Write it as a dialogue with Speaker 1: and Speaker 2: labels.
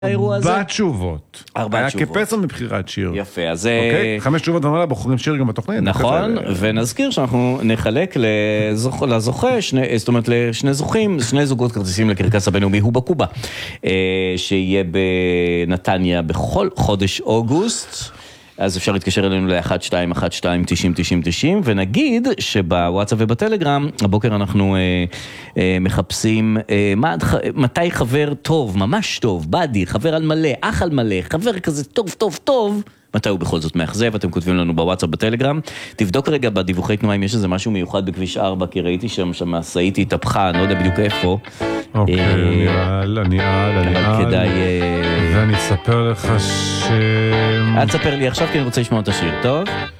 Speaker 1: האירוע הזה?
Speaker 2: 4 תשובות.
Speaker 1: 4 תשובות.
Speaker 2: היה כפסע מבחירת שיר.
Speaker 1: יפה, אז...
Speaker 2: אוקיי? 5 תשובות ומעלה בוחרים שיר גם בתוכנית.
Speaker 1: נכון, ונזכיר שאנחנו נחלק לזוכה, זאת אומרת לשני זוכים, 2 זוגות כרטיסים לקרקס הבינלאומי הובה קובה, שיהיה בנתניה בכל חודש אוגוסט. אז אפשר להתקשר אלינו ל-1212-90-90-90, ונגיד שבוואטסאפ ובטלגרם, הבוקר אנחנו מחפשים מתי חבר טוב, ממש טוב, בדי, חבר על מלא, אח על מלא, חבר כזה טוב, טוב, טוב, מתי הוא בכל זאת מאכזב, אתם כותבים לנו בוואטסאפ בטלגרם, תבדוק רגע בדיווחי תנועה אם יש איזה משהו מיוחד בכביש 4, כי ראיתי שם הסעיתי התהפכה, אני לא יודע בדיוק איפה.
Speaker 2: אוקיי, אני על.
Speaker 1: כדאי...
Speaker 2: ואני אספר לך
Speaker 1: אל תספר לי עכשיו כי אני רוצה לשמוע את השיר, טוב?